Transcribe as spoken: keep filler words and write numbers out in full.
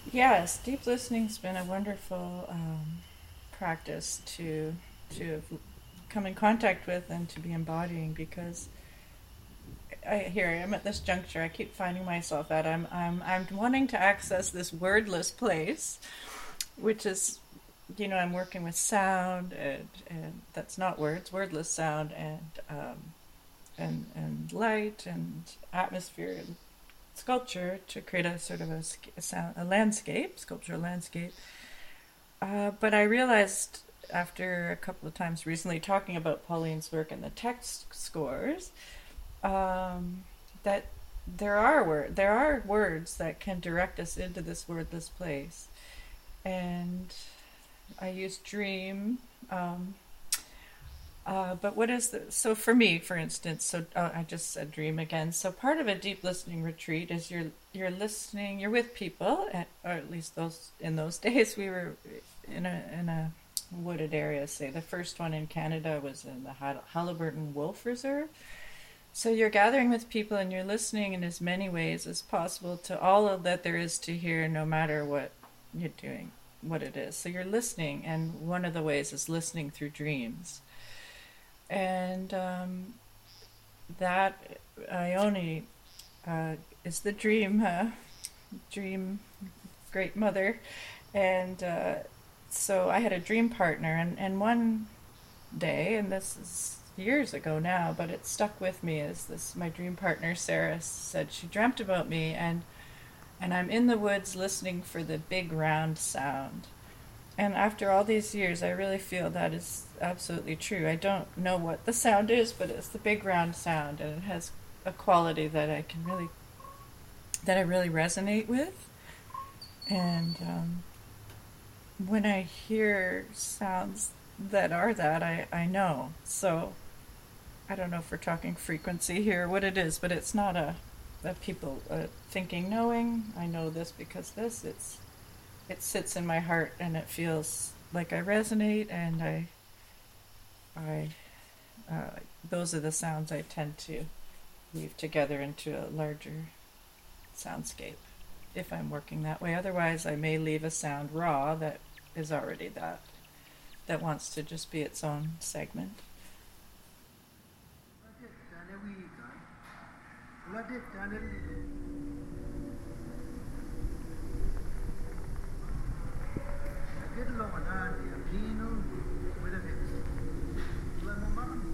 Yes, deep listening's been a wonderful um, practice to to come in contact with and to be embodying because I here I am at this juncture I keep finding myself at I'm I'm I'm wanting to access this wordless place, which is, you know, I'm working with sound and and that's not words, wordless sound and um, and and light and atmosphere and sculpture to create a sort of a, a sound a landscape, sculptural landscape. Uh, but I realized after a couple of times recently talking about Pauline's work and the text scores, um, that there are word there are words that can direct us into this wordless place. And I use dream. Um, uh, but what is the so for me, for instance? So uh, I just said dream again. So part of a deep listening retreat is you're you're listening. You're with people, at, or at least those in those days we were in a in a wooded area. Say the first one in Canada was in the Halliburton Wolf Reserve. So you're gathering with people and you're listening in as many ways as possible to all of that there is to hear, no matter what you're doing, what it is. So you're listening, and one of the ways is listening through dreams. And um, that Ione uh, is the dream, uh, dream great mother, and uh, so I had a dream partner, and, and one day, and this is years ago now, but it stuck with me as this my dream partner Sarah said she dreamt about me and and I'm in the woods listening for the big round sound. And after all these years I really feel that is absolutely true. I don't know what the sound is, but it's the big round sound and it has a quality that I can really that I really resonate with. And um, when I hear sounds that are that, I, I know. So I don't know if we're talking frequency here, what it is, but it's not a, a people uh, thinking, knowing. I know this because this. It's it sits in my heart, and it feels like I resonate, and I I uh, those are the sounds I tend to weave together into a larger soundscape if I'm working that way. Otherwise, I may leave a sound raw that is already that that wants to just be its own segment.